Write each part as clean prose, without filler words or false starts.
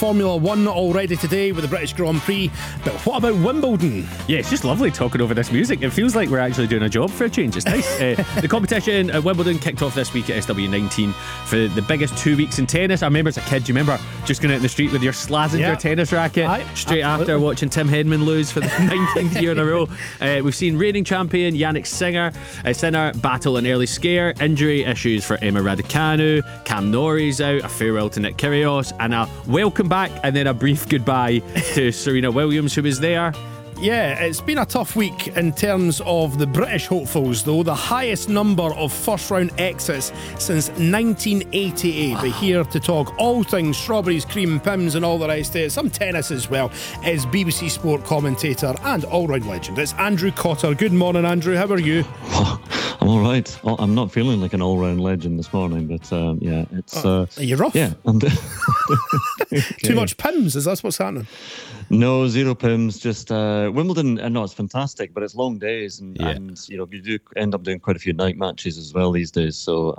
Formula One already today with the British Grand Prix, but what about Wimbledon? Yeah, it's just lovely talking over this music. It feels like we're actually doing a job for a change. It's nice. The competition at Wimbledon kicked off this week at SW19 for the biggest 2 weeks in tennis. I remember as a kid, do you remember just going out in the street with your Slazenger tennis racket straight after watching Tim Henman lose for the 19th year in a row? We've seen reigning champion Yannick Sinner battle an early scare, injury issues for Emma Raducanu, Cam Norrie's out, a farewell to Nick Kyrgios, and a welcome back and then a brief goodbye to Serena Williams, who was there. Yeah, it's been a tough week in terms of the British hopefuls, though. The highest number of first-round exits since 1988. But here to talk all things strawberries, cream, pims and all the rest of it, some tennis as well, is BBC Sport commentator and all-round legend. It's Andrew Cotter. Good morning, Andrew. How are you? I'm all right. I'm not feeling like an all-round legend this morning, but yeah, it's... Are you rough? Yeah. Okay. Too much pims, is that what's happening? No, zero pims, just Wimbledon. No, it's fantastic, but it's long days, and you know, you do end up doing quite a few night matches as well these days. So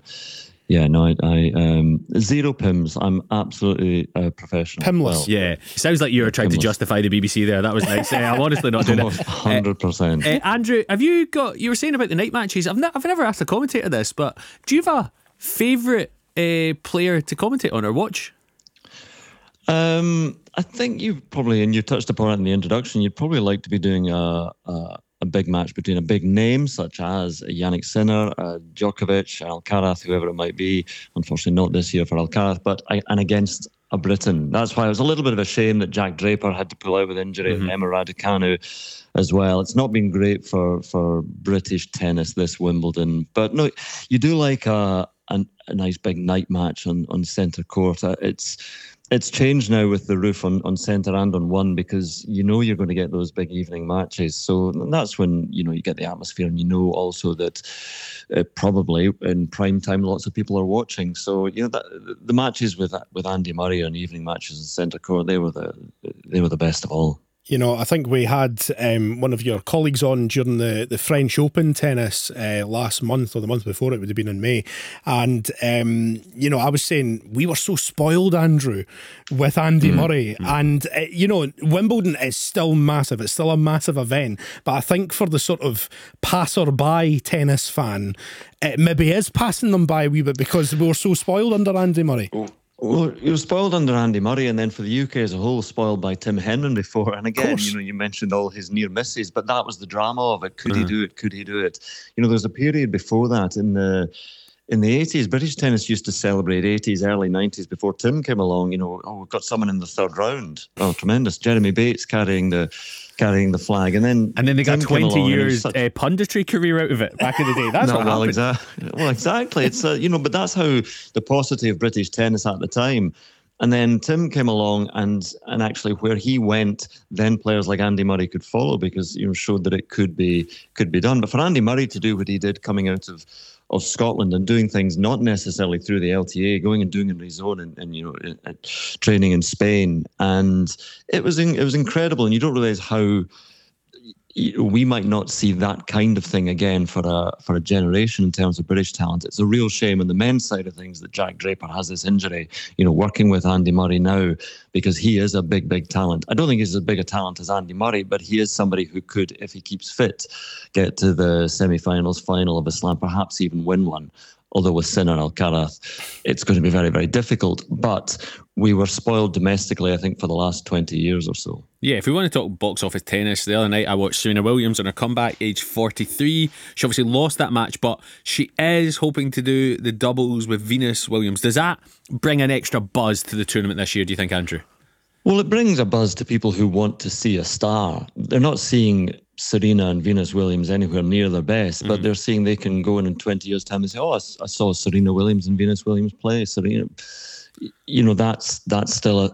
I zero pims. I'm absolutely professional. Pimless. Well, yeah, sounds like you were trying to justify the BBC there. That was nice. I'm honestly not doing it. 100%. Andrew, have you got? You were saying about the night matches. I've never asked a commentator this, but do you have a favourite player to commentate on or watch? I think you probably, and you touched upon it in the introduction, you'd probably like to be doing a big match between a big name such as Yannick Sinner, Djokovic, Alcaraz, whoever it might be. Unfortunately, not this year for Alcaraz, and against a Briton. That's why it was a little bit of a shame that Jack Draper had to pull out with injury, and Emma Raducanu as well. It's not been great for British tennis this Wimbledon, but no, you do like a nice big night match on centre court. It's changed now with the roof on centre and on one, because you know you're going to get those big evening matches. So that's when you know you get the atmosphere, and you know also that probably in prime time lots of people are watching. So you know that the matches with Andy Murray and evening matches on centre court, they were the best of all. You know, I think we had one of your colleagues on during the French Open tennis last month, or the month before, it would have been in May. And, you know, I was saying we were so spoiled, Andrew, with Andy Murray. And, you know, Wimbledon is still massive. It's still a massive event. But I think for the sort of passer-by tennis fan, it maybe is passing them by a wee bit because we were so spoiled under Andy Murray. Well, you were spoiled under Andy Murray, and then for the UK as a whole, spoiled by Tim Henman before. And again, you know, you mentioned all his near misses, but that was the drama of it. Could he do it? Could he do it? You know, there's a period before that in the 80s. British tennis used to celebrate 80s, early 90s before Tim came along. You know, we've got someone in the third round. Oh, tremendous! Jeremy Bates carrying the flag, and then they got 20 years punditry career out of it back in the day. That's exactly. It's you know, but that's how the paucity of British tennis at the time. And then Tim came along, and actually where he went, then players like Andy Murray could follow, because you know showed that it could be done. But for Andy Murray to do what he did coming out of Scotland and doing things not necessarily through the LTA, going and doing it in his own and you know training in Spain, and it was incredible. And you don't realise how we might not see that kind of thing again for a generation in terms of British talent. It's a real shame on the men's side of things that Jack Draper has this injury, you know, working with Andy Murray now, because he is a big talent. I don't think he's as big a talent as Andy Murray, but he is somebody who could, if he keeps fit, get to the semi-finals, final of a slam, perhaps even win one. Although with Sinner and Alcaraz, it's going to be very, very difficult. But we were spoiled domestically, I think, for the last 20 years or so. Yeah, if we want to talk box office tennis, the other night I watched Serena Williams on her comeback, age 43. She obviously lost that match, but she is hoping to do the doubles with Venus Williams. Does that bring an extra buzz to the tournament this year, do you think, Andrew? Well, it brings a buzz to people who want to see a star. They're not seeing Serena and Venus Williams anywhere near their best, but they're seeing they can go in 20 years' time and say, oh, I saw Serena Williams and Venus Williams play. Serena, you know, that's still